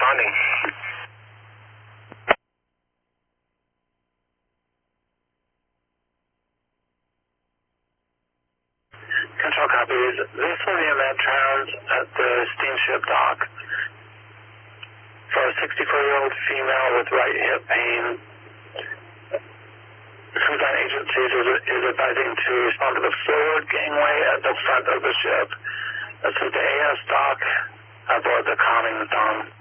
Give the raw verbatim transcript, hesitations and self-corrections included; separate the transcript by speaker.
Speaker 1: responding. Control copies. This will be a med trans at the steamship dock for a sixty-four-year-old female with right hip pain. Sudan Agencies is, is advising to respond to the forward gangway at the front of the ship. This is the A S dock aboard the Comington.